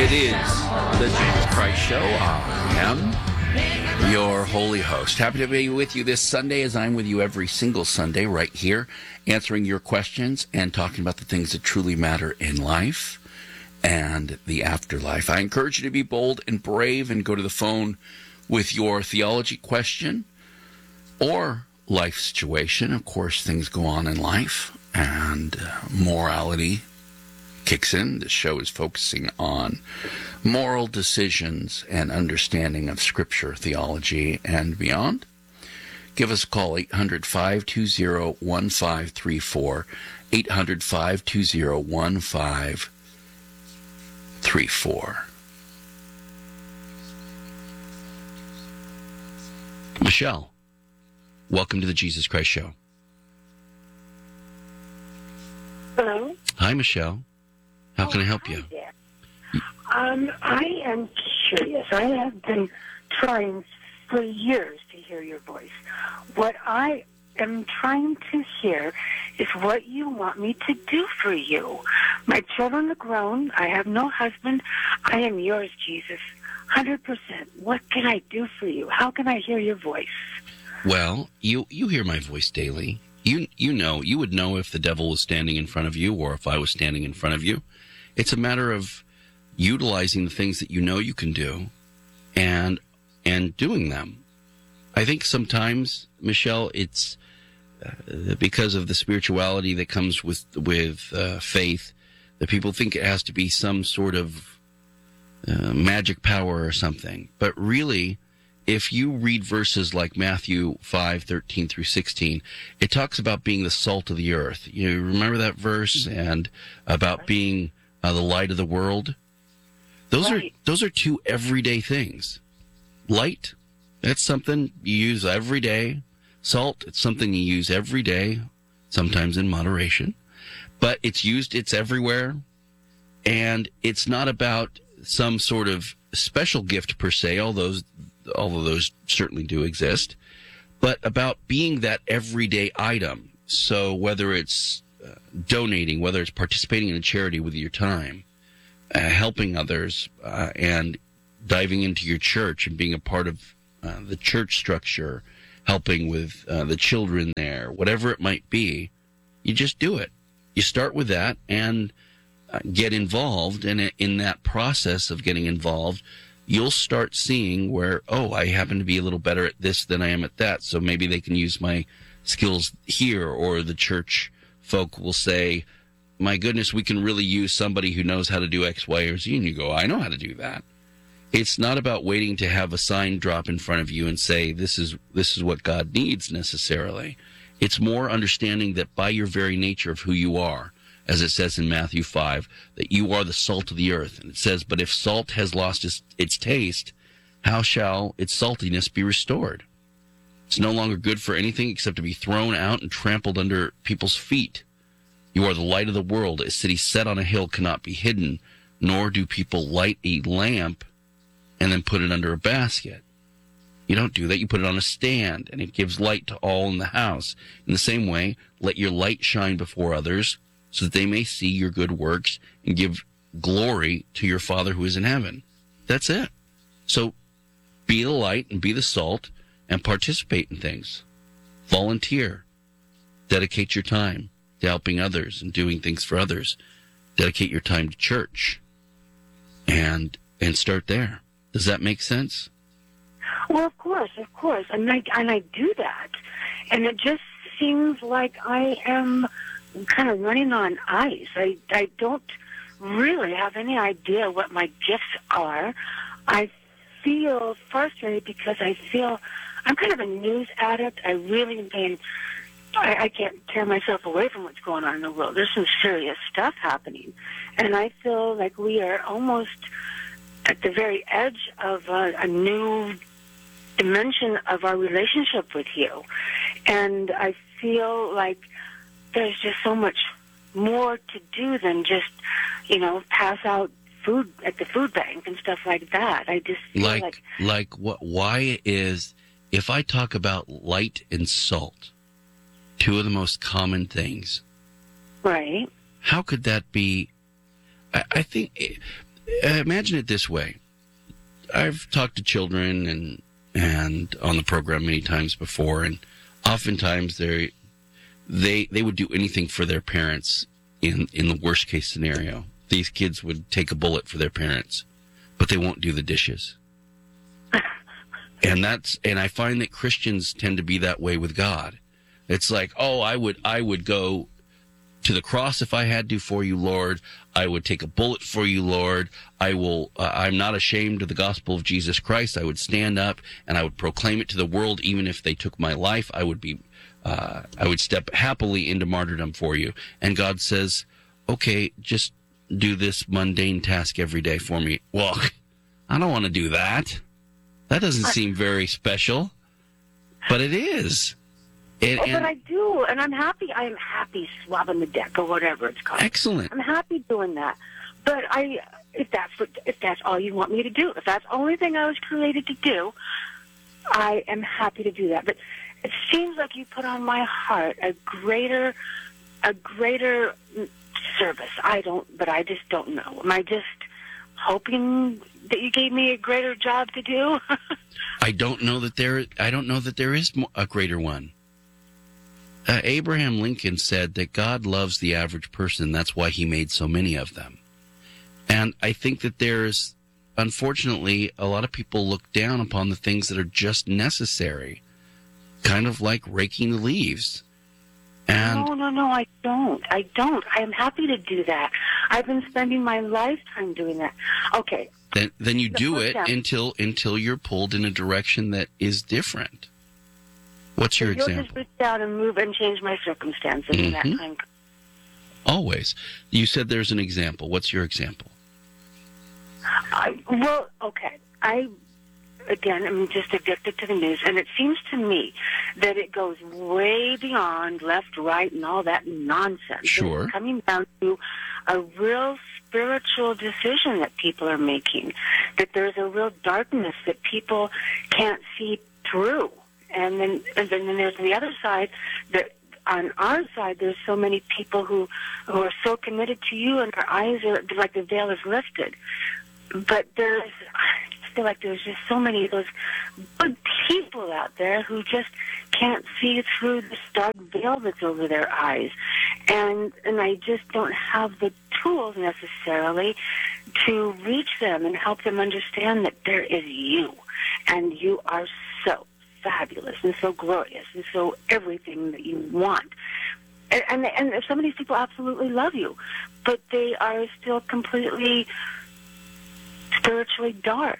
It is the Jesus Christ Show. I am your holy host. Happy to be with you this Sunday, as I'm with you every single Sunday right here, answering your questions and talking about the things that truly matter in life and the afterlife. I encourage you to be bold and brave and go to the phone with your theology question or life situation. Of course, things go on in life, and morality kicks in. This show is focusing on moral decisions and understanding of Scripture, theology, and beyond. Give us a call, 800-520-1534, 800-520-1534. Michelle, welcome to the Jesus Christ Show. Hello? Hi, Michelle. How can I help you? I am curious. I have been trying for years to hear your voice. What I am trying to hear is what you want me to do for you. My children are grown. I have no husband. I am yours, Jesus. 100%. What can I do for you? How can I hear your voice? Well, you hear my voice daily. You would know if the devil was standing in front of you or if I was standing in front of you. It's a matter of utilizing the things that you know you can do and doing them. I think sometimes, Michelle, it's because of the spirituality that comes with faith, that people think it has to be some sort of magic power or something. But really, if you read verses like Matthew 5:13 through 16, it talks about being the salt of the earth. You remember that verse? And about being the light of the world. Those are two everyday things. Light, that's something you use every day. Salt, it's something you use every day, sometimes in moderation. But it's everywhere. And it's not about some sort of special gift per se, although those certainly do exist, but about being that everyday item. So whether it's donating, whether it's participating in a charity with your time, helping others, and diving into your church and being a part of the church structure, helping with the children there, whatever it might be, you just do it. You start with that and get involved, and in that process of getting involved, you'll start seeing where, I happen to be a little better at this than I am at that, so maybe they can use my skills here, or the church folk will say, my goodness, we can really use somebody who knows how to do X, Y, or Z, and you go, I know how to do that. It's not about waiting to have a sign drop in front of you and say, this is what God needs necessarily. It's more understanding that by your very nature of who you are, as it says in Matthew 5, that you are the salt of the earth. And it says, but if salt has lost its taste, how shall its saltiness be restored? It's no longer good for anything except to be thrown out and trampled under people's feet. You are the light of the world. A city set on a hill cannot be hidden, nor do people light a lamp and then put it under a basket. You don't do that. You put it on a stand, and it gives light to all in the house. In the same way, let your light shine before others, so that they may see your good works and give glory to your Father who is in heaven. That's it. So be the light and be the salt and participate in things. Volunteer. Dedicate your time to helping others and doing things for others. Dedicate your time to church and start there. Does that make sense? Well, of course. And I do that. And it just seems like I am kind of running on ice. I don't really have any idea what my gifts are. I feel frustrated because I feel I'm kind of a news addict. I really am paying. I can't tear myself away from what's going on in the world. There's some serious stuff happening. And I feel like we are almost at the very edge of a new dimension of our relationship with you. And I feel like there's just so much more to do than just, pass out food at the food bank and stuff like that. I just feel like what? Why is, if I talk about light and salt, two of the most common things, right? How could that be? I think imagine it this way. I've talked to children and on the program many times before, and oftentimes they would do anything for their parents in the worst case scenario. These kids would take a bullet for their parents, but they won't do the dishes. And I find that Christians tend to be that way with God. It's like, oh, I would go to the cross if I had to for you, Lord. I would take a bullet for you, Lord. I'm not ashamed of the gospel of Jesus Christ. I would stand up and I would proclaim it to the world, even if they took my life. I would step happily into martyrdom for you. And God says, okay, just do this mundane task every day for me. Well, I don't want to do that. That doesn't seem very special, but it is. But I do, and I'm happy. I am happy swabbing the deck or whatever it's called. Excellent. I'm happy doing that. But if that's all you want me to do, if that's the only thing I was created to do, I am happy to do that. But it seems like you put on my heart a greater service. But I just don't know. Am I just hoping that you gave me a greater job to do? I don't know that there is a greater one. Abraham Lincoln said that God loves the average person. That's why he made so many of them. And I think that there's, unfortunately, a lot of people look down upon the things that are just necessary, kind of like raking the leaves. And No, I don't. I am happy to do that. I've been spending my lifetime doing that. Okay. Then you do it until you're pulled in a direction that is different. What's your example? You'll just reach down and move and change my circumstances in that time. Always. You said there's an example. What's your example? Okay. I'm just addicted to the news, and it seems to me that it goes way beyond left, right, and all that nonsense. Sure. It's coming down to a real spiritual decision that people are making, that there's a real darkness that people can't see through. And then there's the other side that on our side there's so many people who are so committed to you, and their eyes are like the veil is lifted. But I feel like there's just so many of those good people out there who just can't see through the dark veil that's over their eyes. And I just don't have the tools necessarily to reach them and help them understand that there is you, and you are so fabulous and so glorious and so everything that you want. And some of these people absolutely love you, but they are still completely spiritually dark.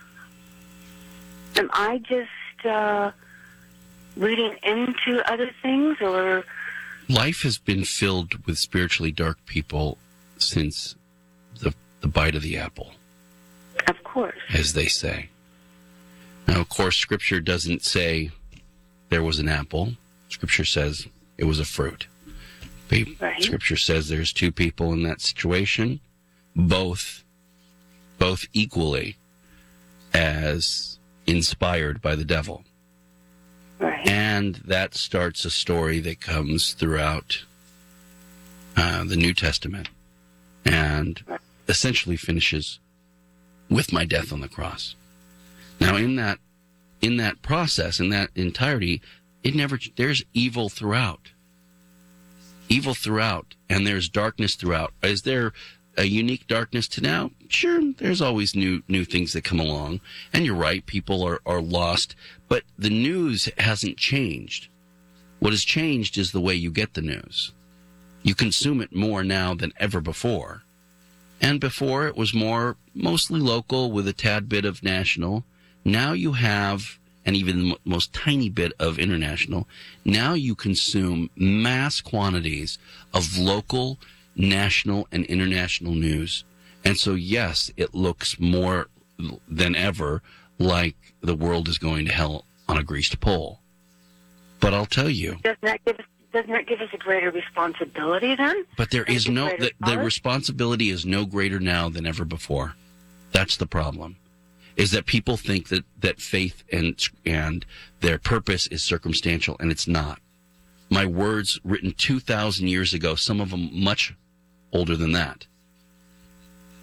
Am I just reading into other things, or? Life has been filled with spiritually dark people since the bite of the apple. Of course. As they say. Now, of course, Scripture doesn't say there was an apple. Scripture says it was a fruit. Right. Scripture says there's two people in that situation, both equally as inspired by the devil. Right. And that starts a story that comes throughout the New Testament and essentially finishes with my death on the cross. Now, in that process, in that entirety, there's evil throughout. Evil throughout, and there's darkness throughout. Is there a unique darkness to now? Sure, there's always new things that come along. And you're right, people are lost. But the news hasn't changed. What has changed is the way you get the news. You consume it more now than ever before. And before, it was mostly local with a tad bit of national. Now you have, and even the most tiny bit of international, now you consume mass quantities of local, national, and international news. And so, yes, it looks more than ever like the world is going to hell on a greased pole. But I'll tell you. Doesn't that give us a greater responsibility then? But there is the responsibility is no greater now than ever before. That's the problem. Is that people think that faith and their purpose is circumstantial, and it's not. My words written 2,000 years ago, some of them much older than that,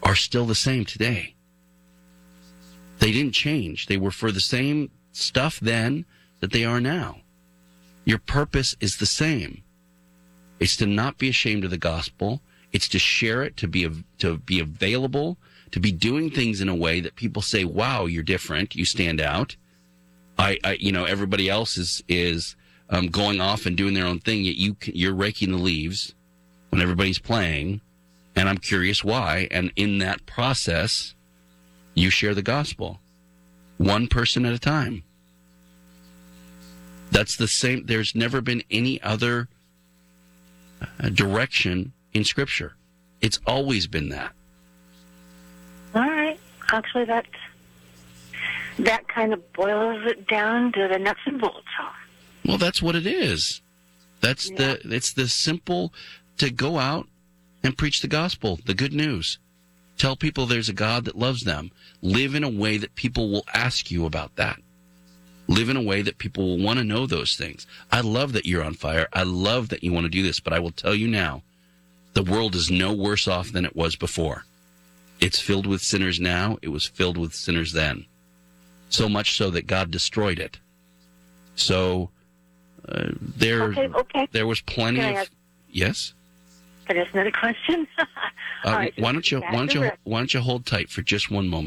are still the same today. They didn't change. They were for the same stuff then that they are now. Your purpose is the same. It's to not be ashamed of the gospel. It's to share it, to be available, to be doing things in a way that people say, "Wow, you're different. You stand out." Everybody else is going off and doing their own thing. Yet you're raking the leaves when everybody's playing, and I'm curious why. And in that process, you share the gospel, one person at a time. That's the same. There's never been any other direction in Scripture. It's always been that. All right. Actually, that kind of boils it down to the nuts and bolts, huh? Well, that's what it is. It's the simple to go out and preach the gospel, the good news. Tell people there's a God that loves them. Live in a way that people will ask you about that. Live in a way that people will want to know those things. I love that you're on fire. I love that you want to do this, but I will tell you now, the world is no worse off than it was before. It's filled with sinners now. It was filled with sinners then. So much so that God destroyed it. So there was plenty of... Yes? Can I ask another question? All right, why don't you hold tight for just one moment?